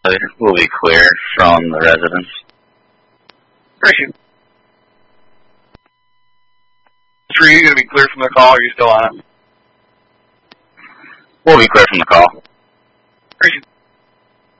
will be clear from the residence. Appreciate it. Are you going to be clear from the call, or are you still on it? We'll be clear from the call.